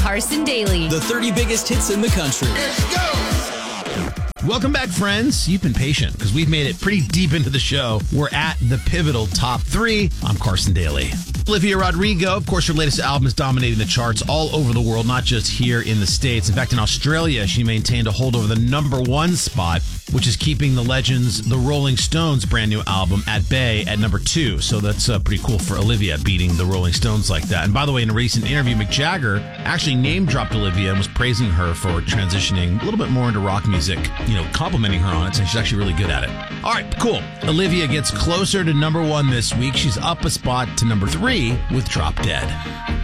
Carson Daly. The 30 biggest hits in the country. Welcome back, friends. You've been patient because we've made it pretty deep into the show. We're at the pivotal top 3. I'm Carson Daly. Olivia Rodrigo, of course, her latest album is dominating the charts all over the world, not just here in the States. In fact, in Australia, she maintained a hold over the number 1 spot, which is keeping the Legends, the Rolling Stones' brand new album at bay at number 2. So that's pretty cool for Olivia, beating the Rolling Stones like that. And by the way, in a recent interview, Mick Jagger actually name-dropped Olivia and was praising her for transitioning a little bit more into rock music, complimenting her on it, saying she's actually really good at it. All right, cool. Olivia gets closer to number 1 this week. She's up a spot to number 3 with Drop Dead.